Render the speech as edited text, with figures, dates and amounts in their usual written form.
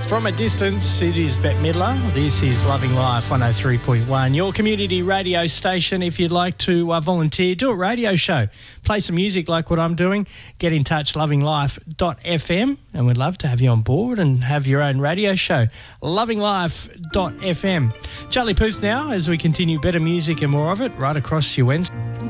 From a distance, it is Bette Midler. This is Loving Life 103.1, your community radio station. If you'd like to volunteer, do a radio show, play some music like what I'm doing, get in touch, lovinglife.fm, and we'd love to have you on board and have your own radio show, lovinglife.fm. Charlie Puth now, as we continue better music and more of it right across your Wednesday.